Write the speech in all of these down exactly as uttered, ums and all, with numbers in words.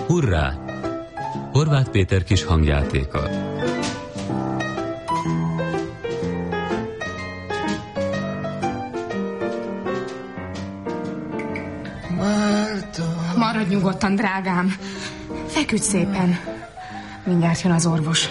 Hurrá! Horváth Péter kis hangjátéka. Maradj nyugodtan, drágám. Feküdj szépen. Mindjárt jön az orvos.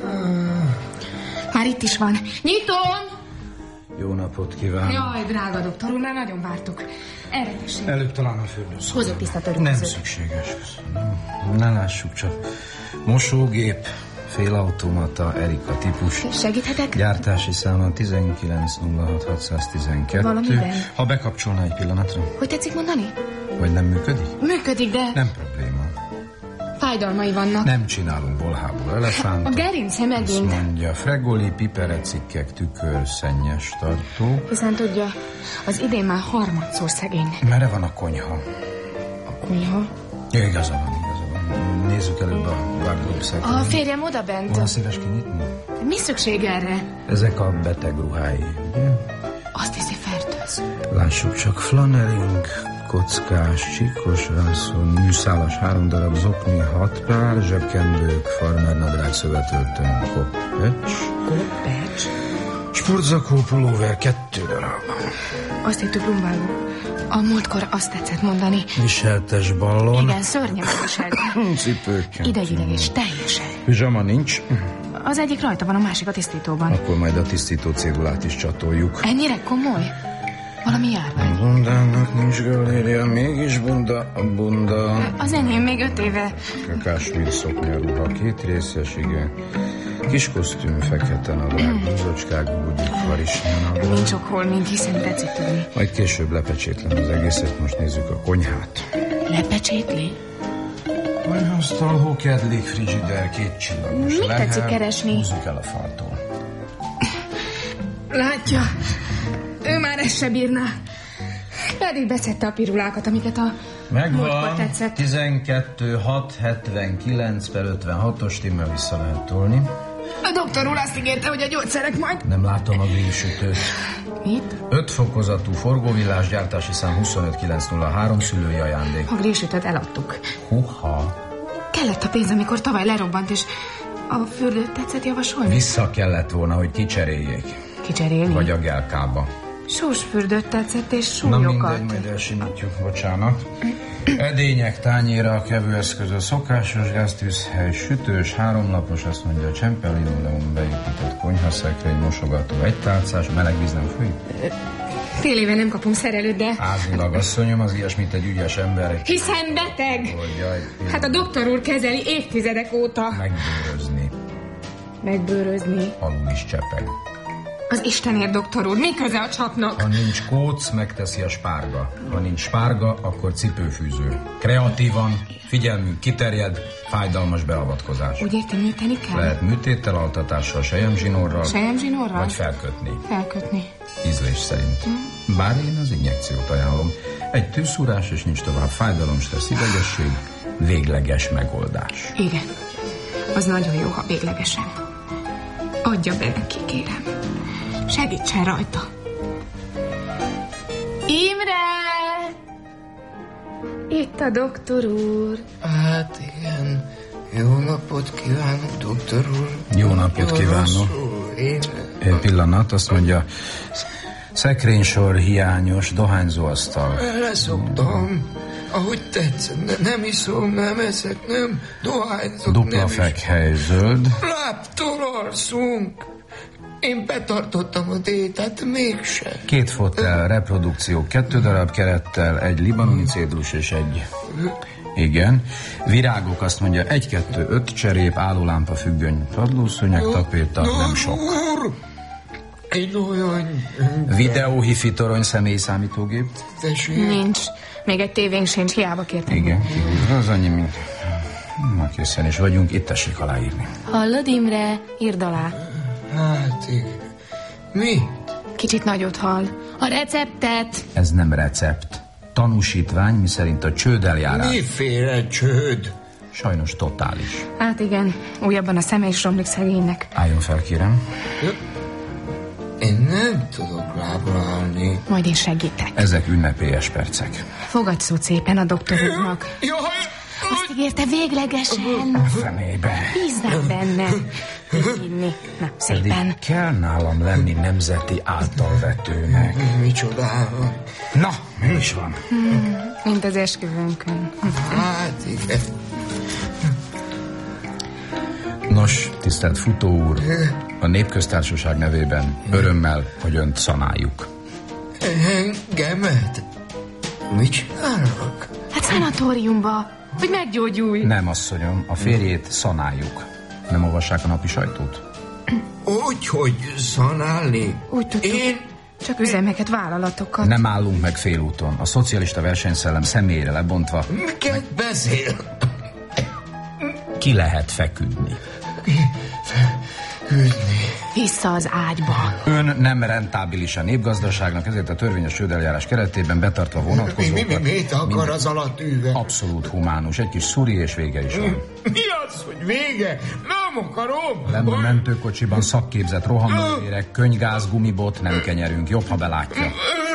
Már itt is van. Nyitom! Jó napot kívánok. Jaj, drága doktor úr, már nagyon vártuk. Erre tessék. Előbb talán a fürdőszobában. Hozzuk tiszta törülkezőt. Nem szükséges, köszönöm. Ne lássuk csak. Mosógép, félautomata, Erika típus. Segíthetek? Gyártási száma tizenkilenc nulla hat hatszáztizenkettő. Valamiben? Ha bekapcsolná egy pillanatra. Hogy tetszik mondani? Vagy nem működik? Működik, de... Nem probléma. Fájdalmai vannak. Nem csinálunk bolhából elefántot. A gerince megint. Azt mondja, fregoli, piperecikkek, tükör, szennyes tartó. Hiszen tudja, az idén már harmadszor szegény. Merre van a konyha? A konyha? Ja, igaza van, igaza van. Nézzük előbb a wardrobe szekrényt. A férjem odabent. Volna szíves kinyitni? Mi szükség erre? Ezek a beteg ruhái, ugye? Azt hiszi, fertőz. Lássuk csak, flanelink, kockás, csíkos vászon, műszálas három darab zokni, hat pár, zsebkendők, farmernadrág, szövetöltön, koppecs. Koppecs? Sportzakó, pulóver, kettő darab. Azt hittük, rumbáló. A múltkor azt tetszett mondani. Viseltes ballon. Igen, szörnyen viselt. Cipőkkel. Idegileg és teljesen. Pizsama nincs. Az egyik rajta van, a másik a tisztítóban. Akkor majd a tisztító cédulát is csatoljuk. Ennyire komoly? Valami járvány? A bundának nincs galéria, mégis bunda a bunda. Az enyém még öt éve. Kakásvír szoknya ruha, két részes, igen. Kis kosztüm, fekete nadrág, búzocskák, búgyik, harisnyanadrág. Nincs ok holmink, hiszen tetszik tudni. Majd később lepecsétlem az egészet, most nézzük a konyhát. Lepecsétli? Konyhasztal, hókedlik, frigider, két csillagos Mit lehel. tetszik keresni? Húzzuk el a faltól. Látja, ő már ezt se bírná. Pedig beszedte a pirulákat, amiket a múltkor tetszett. tizenkettő hat hetvenkilenc per ötvenhatos, stimmel vissza lehet tolni. A doktor úr azt ígérte, hogy a gyógyszerek majd... Nem látom a grillsütőt. Mit? öt fokozatú forgóvillás, gyártási szám huszonöt kilenc nulla három, szülői ajándék. A grillsütöt eladtuk. Húha. Kellett a pénz, amikor tavaly lerobbant, és a fürdőt tetszett javasolni? Vissza kellett volna, hogy kicseréljék. Kicserélni? Vagy a gelkába. Sós fürdőt tetszett, és Na súlyokat. mindegy, majd elsimítjuk, bocsánat. Edények, tányéra, kevőeszköz, a szokásos gáztűzhely, sütős, háromlapos, azt mondja a Csempelinoleum beépített konyhaszekrény, mosogató, egy tálcás, meleg víz nem folyik? Fél éve nem kapunk szerelőt, de... Házilag asszonyom, az ilyesmit egy ügyes ember. Hiszen beteg! Olyjaj, Hát a doktor úr kezeli évtizedek óta. megbőrözni. Megbőrözni. Alul is csepeg. Az Istenért, doktor úr, mi köze a csapnak? Ha nincs kóc, megteszi a spárga. Ha nincs spárga, akkor cipőfűző. Kreatívan, figyelmünk kiterjed, fájdalmas beavatkozás. Úgy érti, műteni kell? Lehet műtéttel, altatással, selyemzsinórral. Selyemzsinórral? Vagy felkötni. Felkötni. Ízlés szerint. Bár én az injekciót ajánlom. Egy tűszúrás, és nincs tovább fájdalom, stressz, idegesség. Végleges megoldás. Igen. Az nagyon jó, ha véglegesen. Adja be neki, kérem. Segítsen rajta. Imre! Itt a doktor úr. Hát igen. Jó napot kívánok, doktor úr. Jó napot kívánok. Én... Egy pillanat, azt mondja, szekrénysor hiányos, dohányzó asztal. Leszoktam. Ahogy tetszett, ne, nem iszom, nem eszek, nem dohányzok. Dupla fekhely, zöld. Láptól alszunk. Én betartottam a diétát, mégse. Két fotel, reprodukció, kettő darab kerettel, egy libanoni cédrus és egy... Igen. Virágok, azt mondja, egy, kettő, öt cserép, állólámpa, függöny, padlószőnyeg, tapéta, nem sok. Egy olyan... Videó, torony, személyi számítógép. Nincs. Még egy tévénk sincs, hiába kértem. Igen. Az annyi, mint... Na, készen is vagyunk, itt tessék aláírni. Hallod, Imre? Írd alá. Hát, igen. Mi? Kicsit nagyot hall. A receptet. Ez nem recept. Tanúsítvány, miszerint a csőd eljárás. Miféle csőd? Sajnos totális. Hát igen, újabban a szeme is romlik szegénynek. Álljon fel, kérem. Én nem tudok lábra állni. Majd én segítek. Ezek ünnepélyes percek. Fogadj szót szépen a doktor úrnak. Jaj, Azt ígérte véglegesen. A fenébe. Bízzál benne. Hinni. Na, szépen. Pedig kell nálam lenni nemzeti általvetőnek. Micsodában. Na, mi is van? Hmm, mint az esküvőnkön. Hát igen. Nos, tisztelt Futó úr, a Népköztársaság nevében örömmel, hogy önt szanáljuk. Engemet? Mit csinálok? Hát szanatóriumba, hogy meggyógyulj. Nem, asszonyom, a férjét szanáljuk. Nem olvassák a napi sajtót? Úgy, hogy szanálni? Úgy tudtuk. Én? Csak üzemeket, vállalatokat. Nem állunk meg félúton. A szocialista versenyszellem személyre lebontva Miket beszél? ki lehet feküdni. Feküdni. Vissza az ágyba. Ön nem rentábilis a népgazdaságnak, ezért a törvényes csődeljárás keretében betartva vonatkozókat... Mi, mi, mi, mit akar az alatt üve? Abszolút humánus, egy kis szuri és vége is van. Mi az, hogy vége? Nem akarom! Lenn a mentőkocsiban szakképzett rohamőrérek, könygáz, gumibot, nem kenyerünk, jobb, ha belátja.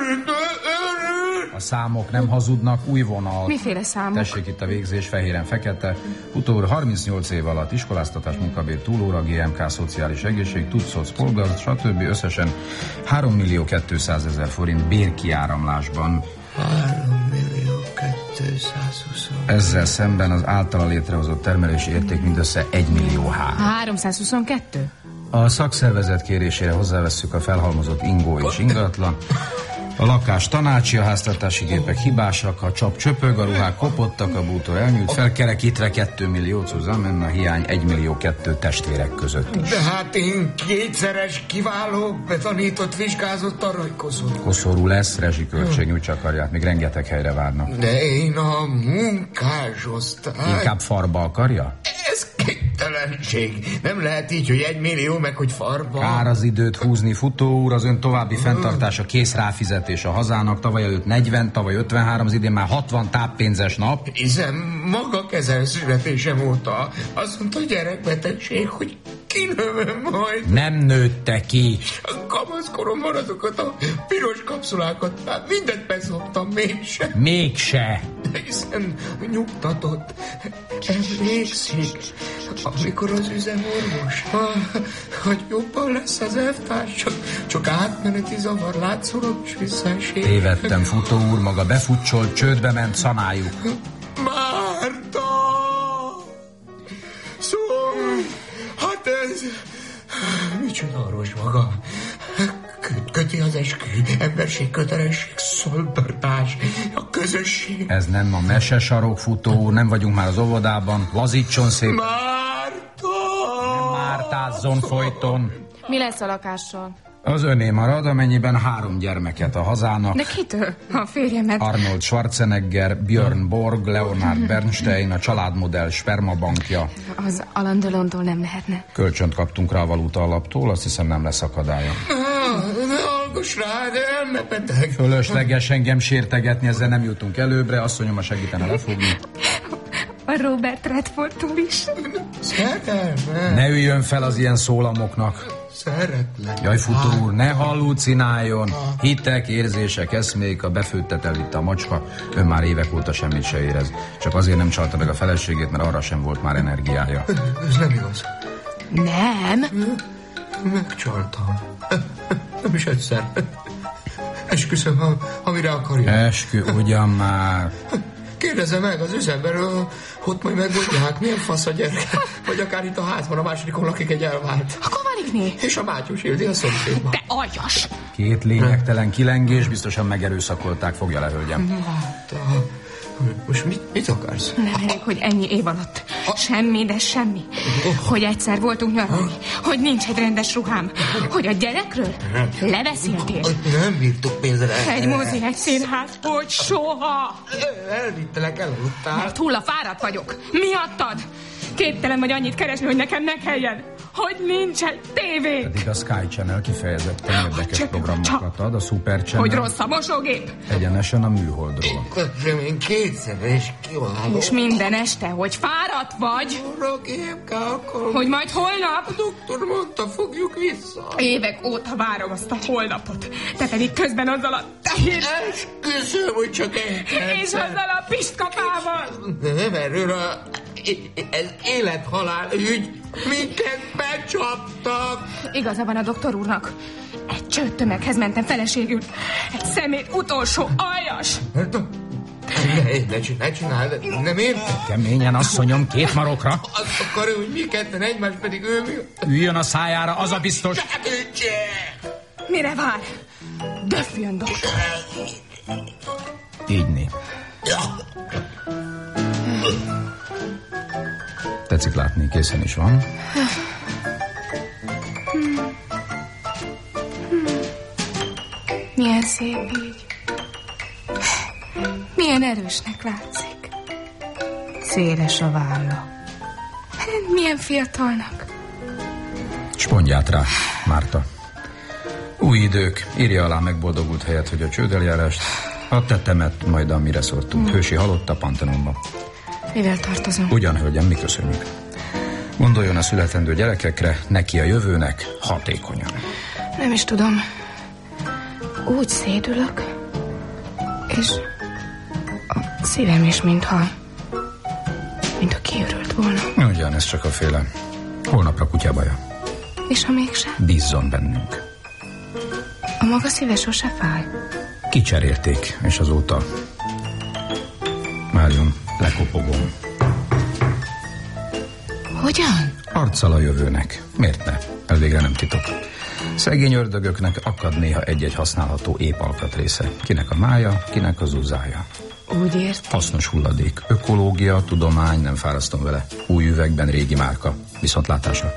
A számok nem hazudnak, új vonal. Miféle számok? Tessék itt a végzés, fehéren fekete. Utóbbi harmincnyolc év alatt iskoláztatás, munkabér, túlóra, gé em ká, szociális egészség, tudszolc, polgár, stb. Összesen három millió kétszázezer forint bérkiáramlásban. három millió kétszázhúsz. Ezzel szemben az általa létrehozott termelési érték mindössze egy millió há. háromszázhuszonkettő? A szakszervezet kérésére hozzávesszük a felhalmozott ingó és ingatlan. A lakás tanácsi, a háztartási gépek hibásak, a csap csöpög, a ruhák kopottak, a bútor elnyújt, felkerekítve két millió zusammen, a hiány egy millió kettő testvérek között is. De hát én kétszeres kiváló, betanított, vizsgázott aranykoszor. Koszorú lesz, rezsiköltség, nyújts akarját, még rengeteg helyre várnak. De én a munkásosztály... Inkább farba akarja? Ez képtelenség. Nem lehet így, hogy egy millió, meg hogy farba. Kár az időt húzni, Futó úr, az ön további fenntartása kész ráfizetés a hazának. Tavaly előtt negyven, tavaly ötvenhárom, az idén már hatvan táppénzes nap. Hiszen maga kezel születésem óta azt mondta, hogy gyerekbetegség, hogy kinövöm majd. Nem nőtte ki. A kamaszkoromban azokat a piros kapszulákat, hát mindent beszoptam, mégse. Mégse. Hiszen nyugtatott, emlékszik, amikor az üzemorvos, hogy jobban lesz az elvtárs, csak, csak átmeneti zavar, látszólag is visszaesik. Tévedtem, Futó úr, maga befutcsolt, csődbe ment, szanáljuk. Márta! Szóval, hát ez... Micsoda arros maga? Köti az eskü, emberség, kötelesség, szoltartás, a közösség. Ez nem a mesesarok, Futó úr, nem vagyunk már az óvodában. Lazítson szépen. Márta! Nem mártázzon folyton. Mi lesz a lakással? Az öné marad, amennyiben három gyermeket a hazának. De kitől? A férjemet. Arnold Schwarzenegger, Björn Borg, Leonard Bernstein, a családmodell spermabankja. Az Alain Delon-tól nem lehetne. Kölcsönt kaptunk rá a valuta alaptól, azt hiszem nem lesz akadálya. Ne hallgass rá, de elmebeteg. Fölösleges engem sértegetni, ezzel nem jutunk előbbre, asszonyom a segítene lefogni. A Robert Redfordtól is. Szeretem. Ne üljön fel az ilyen szólamoknak. Szeretlek. Jaj, Futó úr, ne hallucináljon. Hitek, érzések, eszmék, a befőttet elvitte a macska. Ön már évek óta semmit se érez. Csak azért nem csalta meg a feleségét, mert arra sem volt már energiája. Ez nem igaz. Nem. Megcsaltam. Nem is egyszer. Esküszöm, ha, amire akarja. Eskü, ugyan már. Kérdezze meg az üzemberől, ott majd megmondják, milyen fasz a gyerek. Vagy akár itt a házban a másodikon lakik egy elvált. Akkor valikné. És a Mátyus Ildi a szomszédban. De aljas. Két lényegtelen kilengés, biztosan megerőszakolták, fogja le, hölgyem. Hát, most mit, mit akarsz? Nem elég, hogy ennyi év alatt. Semmi, de semmi. Hogy egyszer voltunk nyaralni. Hogy nincs egy rendes ruhám. Hogy a gyerekről lebeszéltél. Nem bírtuk pénzre. Egy mozi, egy színház. Hogy soha. Elvittelek, elaludtál. Mert hulla fáradt vagyok. Miattad. Képtelen vagy annyit keresni, hogy nekem ne kelljen. hogy nincs egy tévé. Pedig a Sky Channel kifejezetten érdekes csak, programokat ad, a Super Channel... Hogy rossz a mosógép. Egyenesen a műholdról. Köszönöm, én kétszer is kiváló. És minden este, hogy fáradt vagy. Hogy majd holnap... A doktor mondta, fogjuk vissza. Évek óta várom azt a holnapot. Te pedig közben azzal a tehén... Köszönöm, hogy csak egy. És azzal a pistkapával. Nem erről a... Ez élet-halál ügy. Minket becsaptak. Igaza van a doktor úrnak. Egy csőttömeghez mentem feleségül. Egy szemét utolsó aljas. Ne, ne, ne csináld, nem érted? Keményen, asszonyom, két marokra. Azt akarja, hogy mi ketten, egymás pedig ő mi? Üljön a szájára, az a biztos. Mire vár? Döfjön, doktor. Ígyni. Tetszik látni, készen is van. Milyen szép így. Milyen erősnek látszik. Széles a válla. Milyen fiatalnak. Spondját rá, Márta. Új idők, írja alá megboldogult helyet, hogy a csődeljárást, a tetemet, majd amire szortunk. Mm. Hősi halott a Pantenonba. Mivel tartozom? Ugyan, hölgyem, mi köszönjük. Gondoljon a születendő gyerekekre, neki a jövőnek hatékonyan. Nem is tudom. Úgy szédülök, és a szívem is mintha mintha kiürült volna. Ugyan, ez csak a féle. Holnapra kutyabaja. És ha mégsem? Bízzon bennünk. A maga szíve sose fáj. Kicserélték, és azóta várjon, lekopogom. Hogyan? Arccal a jövőnek. Miért ne? Elvégre nem titok. Szegény ördögöknek akad néha egy-egy használható épp alkatrésze. Kinek a mája, kinek a zuzája. Úgy ért. Hasznos hulladék. Ökológia, tudomány, nem fárasztom vele. Új üvegben régi márka. Viszontlátásra.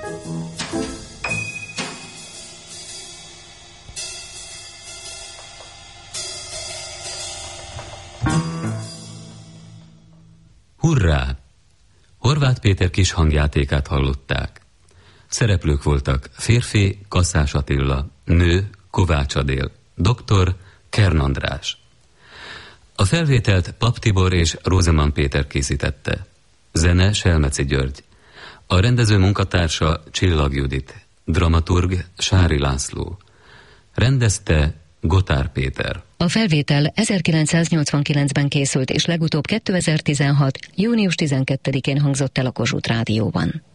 Hurrá! Horváth Péter kis hangjátékát hallották. Szereplők voltak férfi Kaszás Attila, nő Kovács Adél, doktor Kern András. A felvételt Pap Tibor és Rózeman Péter készítette. Zene Selmeci György. A rendező munkatársa Csillag Judit. Dramaturg Sári László. Rendezte Gotár Péter. A felvétel ezerkilencszáznyolcvankilencben készült, és legutóbb kétezer-tizenhat. június tizenkettedikén hangzott el a Kossuth Rádióban.